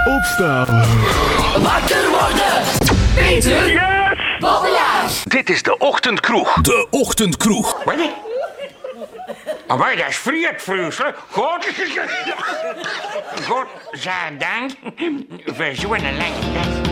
Opstaan. Wakker worden! Peter! Yes! Bobbelaar! Dit is de Ochtendkroeg. De Ochtendkroeg. Wat? Maar dat is vreedvreuselijk. God, zijn dank voor zo'n lange dag.